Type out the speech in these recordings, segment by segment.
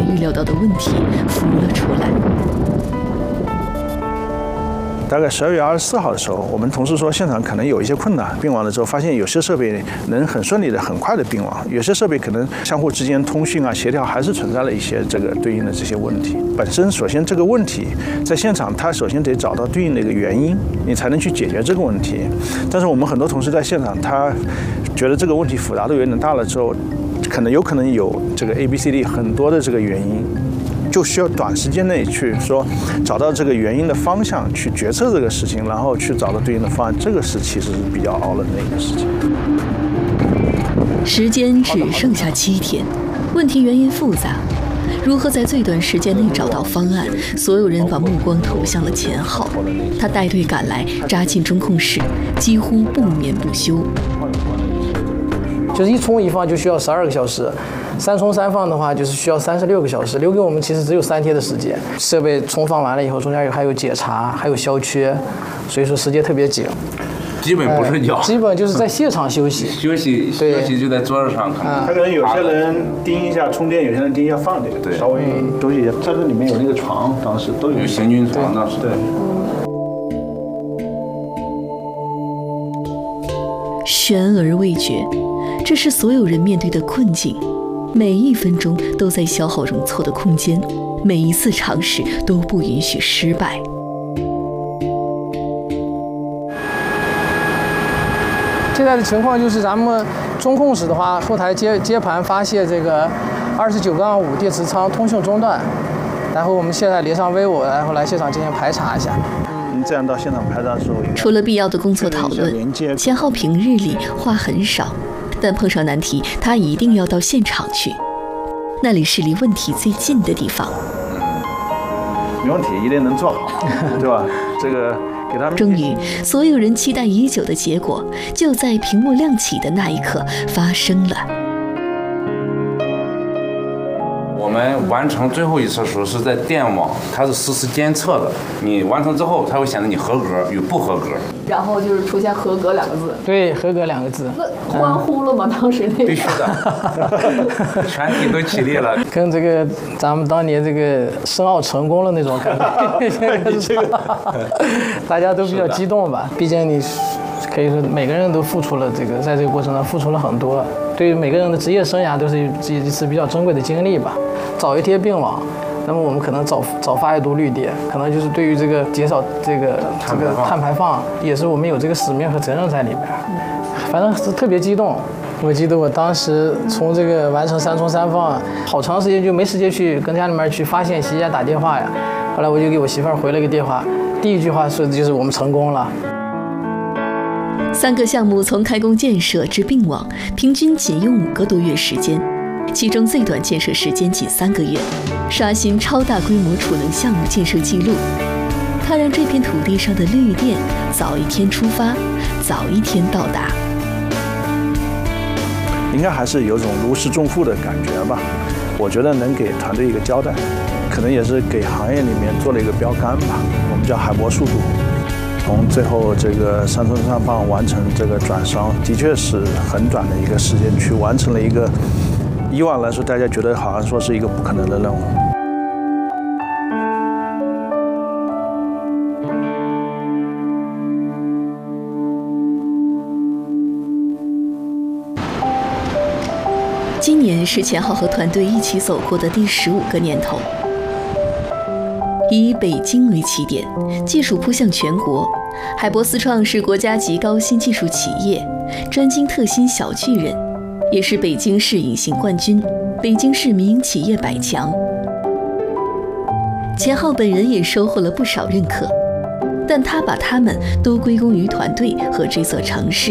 预料到的问题浮了出来。 大概12月24号的时候，我们同事说现场可能有一些困难，并网了之后发现有些设备能很顺利的、很快的并网，有些设备可能相互之间通讯啊、协调还是存在了一些这个对应的这些问题。本身首先这个问题在现场，它首先得找到对应的一个原因，你才能去解决这个问题。但是我们很多同事在现场，他觉得这个问题复杂度有点大了之后，有可能有这个 A、B、C、D 很多的这个原因。就需要短时间内去说找到这个原因的方向，去决策这个事情，然后去找到对应的方案，这个其实是比较熬人的一个事情。 时间只剩下7天，问题原因复杂，如何在最短时间内找到方案？所有人把目光投向了钱浩，他带队赶来，扎进中控室，几乎不眠不休。 就是一充一放就需要12个小时。3充3放的话，就是需要36个小时，留给我们其实只有3天的时间。设备充放完了以后，中间还有检查，还有消缺，所以说时间特别紧。 基本不睡觉， 基本就是在现场休息。 休息就在桌子上看。 他可能有些人盯一下充电，有些人盯一下放电，对，稍微休息一下。在这里面有那个床，当时都有行军床，当时对。 悬而未决，这是所有人面对的困境。每1分钟都在消耗容错的空间，每一次尝试都不允许失败。 现在的情况就是咱们中控室的话，后台接盘发现这个29-5电池仓通讯中断，然后我们现在连上 vivo， 然后来现场进行排查一下。 这样到现场排查的时候， 除了必要的工作讨论，钱浩平日里话很少。但碰上难题，他一定要到现场去，那里是离问题最近的地方。 没问题，一定能做好，对吧？这个给他们。 终于，所有人期待已久的结果，就在屏幕亮起的那一刻发生了。 我们完成最后一次的时候是在电网，它是实时监测的。你完成之后，它会显示你合格与不合格。 然后就是出现"合格"2个字。 对，"合格"2个字。 那欢呼了吗？当时那个。 必须的，全体都起立了。 跟这个咱们当年这个申奥成功了那种感觉，大家都比较激动吧。毕竟你可以说每个人都付出了在这个过程中付出了很多，对于每个人的职业生涯都是一次比较珍贵的经历吧。早一天并网，那么我们可能早发一度绿电，可能就是对于这个减少这个碳排放，也是我们有这个使命和责任在里面。反正是特别激动。我记得我当时从这个完成3充3放，好长时间就没时间去跟家里面去发信息呀、打电话呀。后来我就给我媳妇儿回了个电话，第一句话说的就是我们成功了。 3个项目从开工建设至并网，平均仅用5个多月时间。其中最短建设时间仅3个月，刷新超大规模储能项目建设记录。它让这片土地上的绿电早一天出发，早一天到达。 应该还是有种如释重负的感觉吧。我觉得能给团队一个交代，可能也是给行业里面做了一个标杆吧。我们叫海博速度。从最后这个3充3放完成这个转商，的确是很短的一个时间去完成了一个以往来说大家觉得好像说是一个不可能的任务。 今年是钱浩和团队一起走过的第15个年头。以北京为起点，技术铺向全国。海博思创是国家级高新技术企业，专精特新小巨人，也是北京市隐形冠军、北京市民营企业100强。钱浩本人也收获了不少认可，但他把他们都归功于团队和这座城市。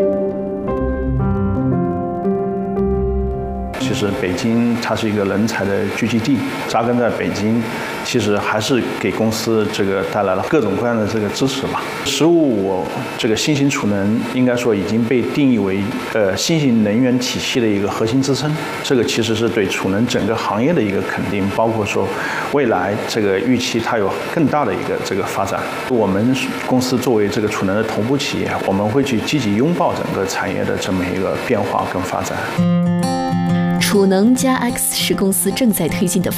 其实北京它是一个人才的聚集地，扎根在北京，其实还是给公司这个带来了各种各样的这个支持吧。15这个新型储能应该说已经被定义为新型能源体系的一个核心支撑，这个其实是对储能整个行业的一个肯定，包括说未来这个预期它有更大的一个这个发展。我们公司作为这个储能的头部企业，我们会去积极拥抱整个产业的这么一个变化跟发展。 储能+X是公司正在推进的